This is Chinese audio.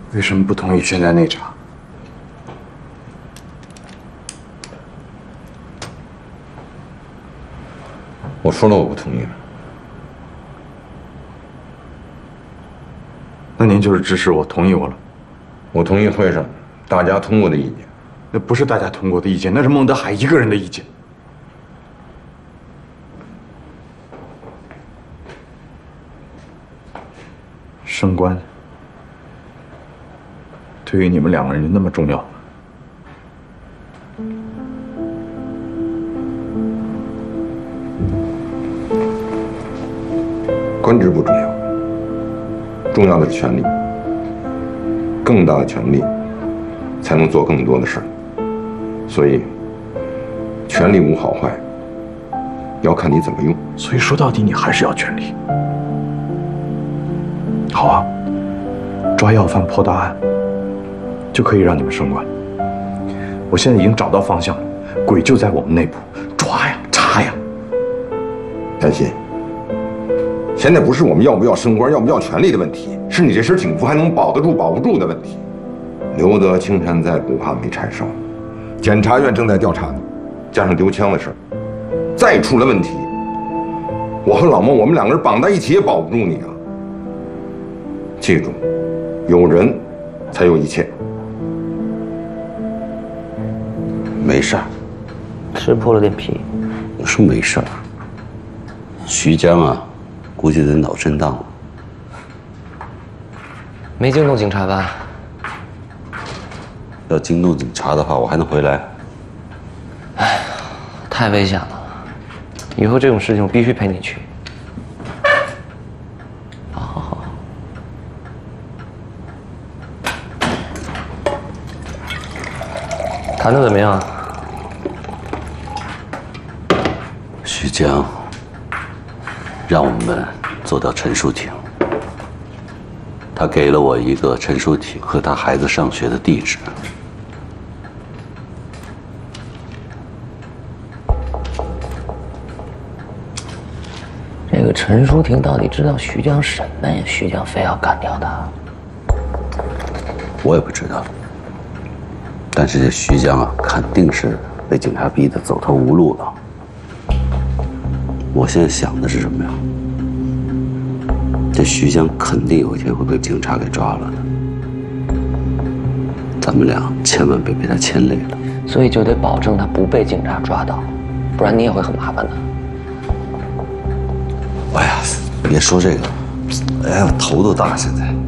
为什么不同意现在内查？ 我说了我不同意了。 那您就是支持我，同意我了？ 我同意会上大家通过的意见。 那不是大家通过的意见，那是孟德海一个人的意见。升官对于你们两个人那么重要吗？ 官职不重要，重要的是权力。更大的权力，才能做更多的事儿。所以，权力无好坏，要看你怎么用。 所以说到底，你还是要权力。好啊，抓要犯破大案，就可以让你们升官。我现在已经找到方向了，鬼就在我们内部，抓呀，查呀。 担心。现在不是我们要不要升官、要不要权力的问题，是你这身警服还能保得住、保不住的问题。留得青山在，不怕没柴烧。检察院正在调查呢，加上丢枪的事儿，再出了问题，我和老孟我们两个人绑在一起也保不住你啊！记住，有人才有一切。 没事儿， 吃破了点皮。 我说没事儿。徐江啊，估计得脑震荡了。 没惊动警察吧？ 要惊动警察的话，我还能回来？ 哎，太危险了！以后这种事情我必须陪你去。好。谈得怎么样？ 徐江让我们做到陈淑婷，他给了我一个陈淑婷和他孩子上学的地址。 这个陈淑婷到底知道徐江什么呀？徐江非要干掉他？ 我也不知道，但是这徐江啊，肯定是被警察逼得走投无路了。我现在想的是什么呀？这徐江肯定有一天会被警察给抓了的，咱们俩千万别被他牵累了。 所以就得保证他不被警察抓到，不然你也会很麻烦的。 哎呀，别说这个，哎呀，我头都大，现在。